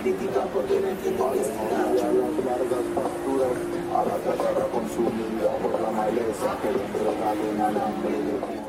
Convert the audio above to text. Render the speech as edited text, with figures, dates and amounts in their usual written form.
critican porque no entienden que es una las largas pasturas, a la tierra consumida por la maleza que le entregaron al hambre de